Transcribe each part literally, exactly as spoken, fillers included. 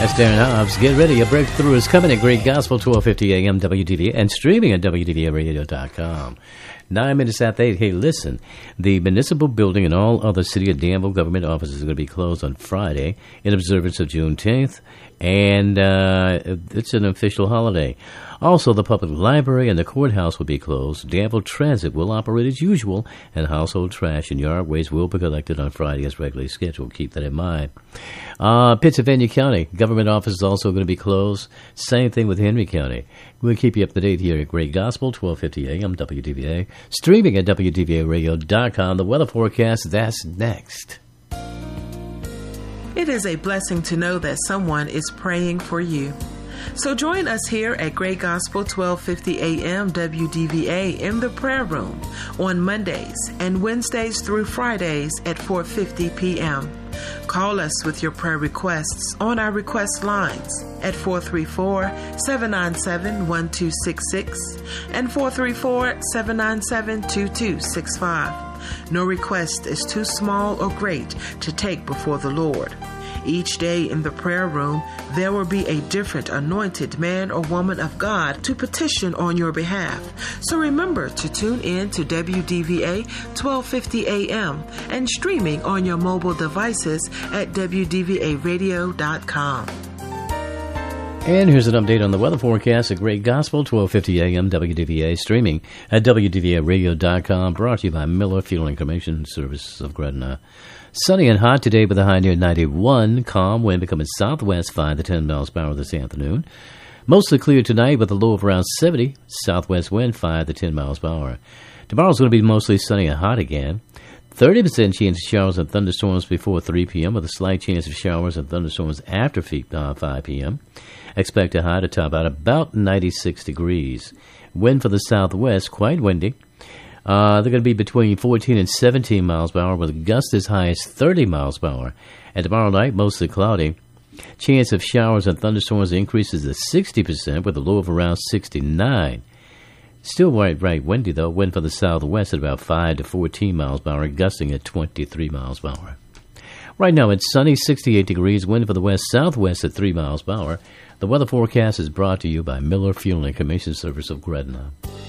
That's Darren Hobbs. Get ready. A breakthrough is coming at Great Gospel, twelve fifty A M W D V A, and streaming at W D V A radio dot com. Nine minutes after eight. Hey, listen. The municipal building and all other city of Danville government offices are going to be closed on Friday in observance of Juneteenth, and uh, it's an official holiday. Also, the public library and the courthouse will be closed. Danville Transit will operate as usual, and household trash and yard waste will be collected on Friday as regularly scheduled. Keep that in mind. Uh, Pittsylvania County government office is also going to be closed. Same thing with Henry County. We'll keep you up to date here at Great Gospel, twelve fifty A M W D V A, streaming at W D V A radio dot com. The weather forecast, that's next. It is a blessing to know that someone is praying for you. So join us here at Great Gospel twelve fifty A M W D V A in the prayer room on Mondays and Wednesdays through Fridays at four fifty P M Call us with your prayer requests on our request lines at four three four, seven nine seven, one two six six and four three four, seven nine seven, two two six five. No request is too small or great to take before the Lord. Each day in the prayer room, there will be a different anointed man or woman of God to petition on your behalf. So remember to tune in to W D V A twelve fifty A M and streaming on your mobile devices at W D V A radio dot com. And here's an update on the weather forecast at Great Gospel, twelve fifty A M W D V A, streaming at W D V A radio dot com, brought to you by Miller Fuel Information Services of Gretna. Sunny and hot today with a high near ninety-one. Calm wind becoming southwest five to ten miles per hour this afternoon. Mostly clear tonight with a low of around seventy. Southwest wind five to ten miles per hour. Tomorrow's going to be mostly sunny and hot again. thirty percent chance of showers and thunderstorms before three P M with a slight chance of showers and thunderstorms after five P M Expect a high to top out about ninety-six degrees. Wind for the southwest, quite windy. Uh, they're going to be between fourteen and seventeen miles per hour with gusts as high as thirty miles per hour. And tomorrow night, mostly cloudy. Chance of showers and thunderstorms increases to sixty percent with a low of around sixty-nine. Still right, right windy, though. Wind for the southwest at about five to fourteen miles per hour, gusting at twenty-three miles per hour. Right now, it's sunny, sixty-eight degrees. Wind for the west-southwest at three miles per hour. The weather forecast is brought to you by Miller Fuel Information Service of Gretna.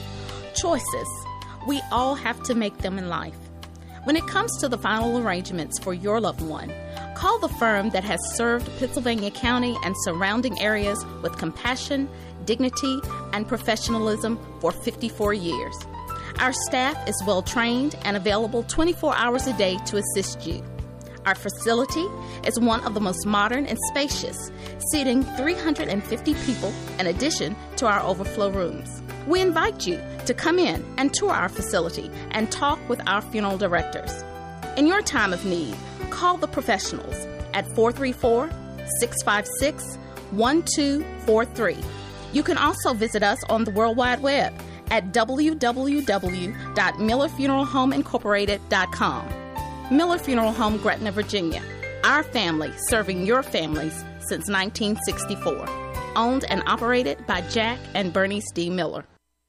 Choices. We all have to make them in life. When it comes to the final arrangements for your loved one, call the firm that has served Pittsylvania County and surrounding areas with compassion, dignity, and professionalism for fifty-four years. Our staff is well trained and available twenty-four hours a day to assist you. Our facility is one of the most modern and spacious, seating three hundred fifty people in addition to our overflow rooms. We invite you to come in and tour our facility and talk with our funeral directors. In your time of need, call the professionals at four three four, six five six, one two four three. You can also visit us on the World Wide Web at w w w dot miller funeral home incorporated dot com. Miller Funeral Home, Gretna, Virginia. Our family serving your families since nineteen sixty-four. Owned and operated by Jack and Bernice D. Miller.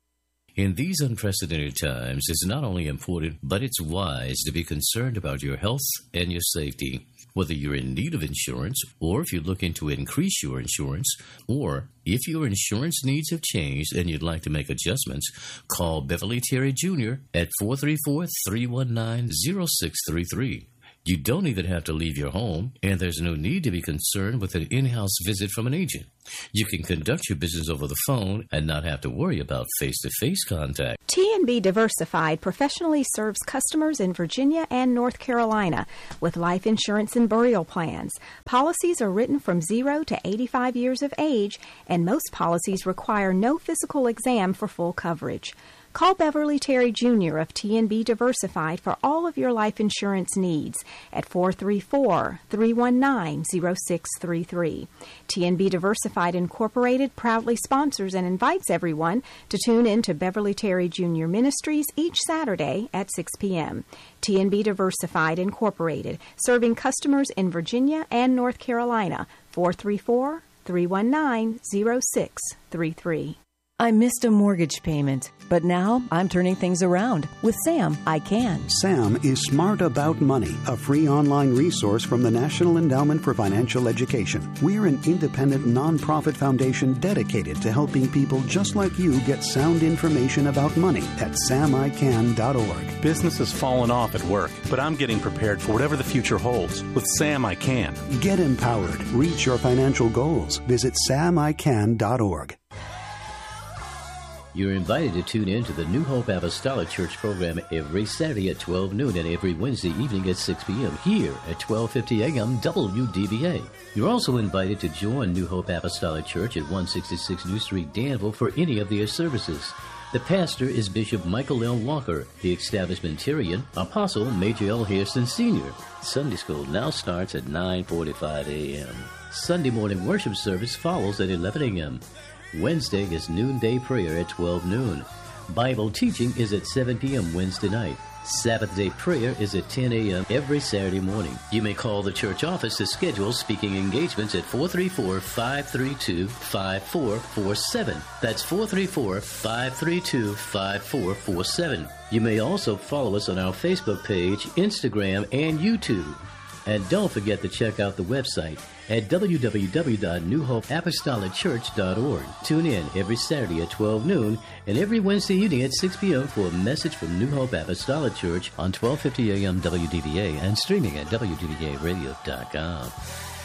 In these unprecedented times, it's not only important, but it's wise to be concerned about your health and your safety. Whether you're in need of insurance, or if you're looking to increase your insurance, or if your insurance needs have changed and you'd like to make adjustments, call Beverly Terry Junior at four three four, three one nine, zero six three three. You don't even have to leave your home, and there's no need to be concerned with an in-house visit from an agent. You can conduct your business over the phone and not have to worry about face-to-face contact. T and B Diversified professionally serves customers in Virginia and North Carolina with life insurance and burial plans. Policies are written from zero to eighty-five years of age, and most policies require no physical exam for full coverage. Call Beverly Terry Junior of T and B Diversified for all of your life insurance needs at four three four, three one nine, zero six three three. T and B Diversified Incorporated proudly sponsors and invites everyone to tune in to Beverly Terry Junior Ministries each Saturday at six p m T and B Diversified Incorporated, serving customers in Virginia and North Carolina, four three four, three one nine, zero six three three. I missed a mortgage payment, but now I'm turning things around. With SAM, I can. SAM is Smart About Money, a free online resource from the National Endowment for Financial Education. We're an independent nonprofit foundation dedicated to helping people just like you get sound information about money at sam i can dot org. Business has fallen off at work, but I'm getting prepared for whatever the future holds. With SAM, I can. Get empowered. Reach your financial goals. Visit sam i can dot org. You're invited to tune in to the New Hope Apostolic Church program every Saturday at twelve noon and every Wednesday evening at six p.m. here at twelve fifty a.m. W D V A. You're also invited to join New Hope Apostolic Church at one sixty-six New Street, Danville for any of their services. The pastor is Bishop Michael L. Walker, the establishmentarian, Apostle Major L. Hairston Senior Sunday school now starts at nine forty-five a.m. Sunday morning worship service follows at eleven a.m. Wednesday is noonday prayer at twelve noon. Bible teaching is at seven p.m. Wednesday night. Sabbath day prayer is at ten a.m. every Saturday morning. You may call the church office to schedule speaking engagements at four three four, five three two, five four four seven. That's four three four, five three two, five four four seven. You may also follow us on our Facebook page, Instagram, and YouTube. And don't forget to check out the website at w w w dot new hope apostolic church dot org. Tune in every Saturday at twelve noon and every Wednesday evening at six p.m. for a message from New Hope Apostolic Church on twelve fifty a.m. W D V A and streaming at w d v a radio dot com.